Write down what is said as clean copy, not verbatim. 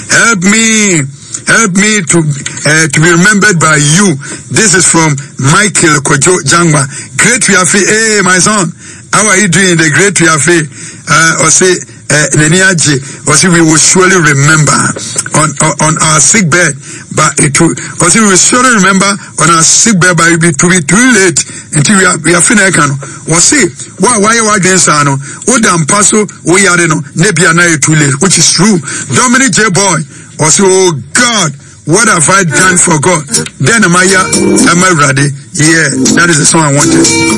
Help me to be remembered by you. This is from Michael Kojo Jangwa. Great Riafi. Hey, my son, how are you doing? The great Riafi. Or say, we will surely remember on our sick bed, but it will, we will surely remember on our sick bed, but it will be too late until we are finished. Why you against Ano? Odam Paso, we are no, Nebia too late, which is true. Dominic J. Boy, also, oh God, what have I done for God? Then am I ready? Yeah, that is the song I wanted.